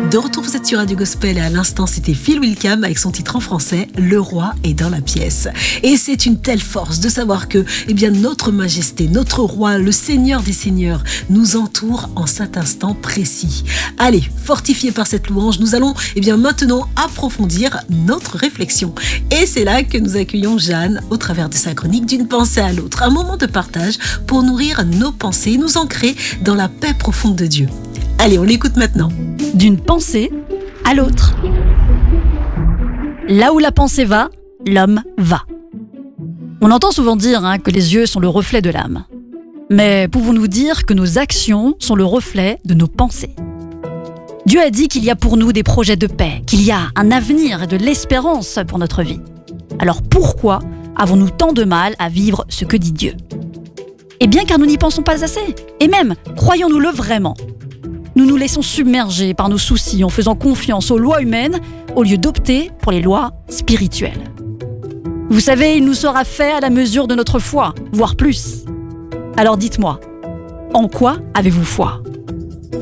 De retour, vous êtes sur Radio Gospel et à l'instant, c'était Phil Wickham avec son titre en français « Le roi est dans la pièce ». Et c'est une telle force de savoir que notre majesté, notre roi, le Seigneur des Seigneurs, nous entoure en cet instant précis. Allez, fortifiés par cette louange, nous allons maintenant approfondir notre réflexion. Et c'est là que nous accueillons Jeanne au travers de sa chronique d'une pensée à l'autre. Un moment de partage pour nourrir nos pensées et nous ancrer dans la paix profonde de Dieu. Allez, on l'écoute maintenant. D'une pensée à l'autre. Là où la pensée va, l'homme va. On entend souvent dire que les yeux sont le reflet de l'âme. Mais pouvons-nous dire que nos actions sont le reflet de nos pensées ? Dieu a dit qu'il y a pour nous des projets de paix, qu'il y a un avenir et de l'espérance pour notre vie. Alors pourquoi avons-nous tant de mal à vivre ce que dit Dieu ? Eh bien car nous n'y pensons pas assez. Et même, croyons-nous-le vraiment ? Nous nous laissons submerger par nos soucis en faisant confiance aux lois humaines au lieu d'opter pour les lois spirituelles. Vous savez, il nous sera fait à la mesure de notre foi, voire plus. Alors dites-moi, en quoi avez-vous foi ?